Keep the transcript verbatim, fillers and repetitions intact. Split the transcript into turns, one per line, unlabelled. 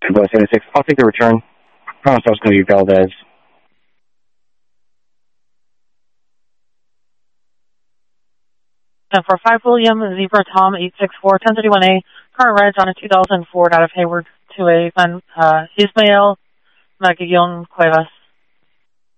Bus seventy-six, I'll take the return. Promise I was going to be Valdez.
And for five William, Zebra Tom eight six four, ten thirty-one A, car reg on a two thousand Ford out of Hayward to a uh, Ismael Magallon Cuevas.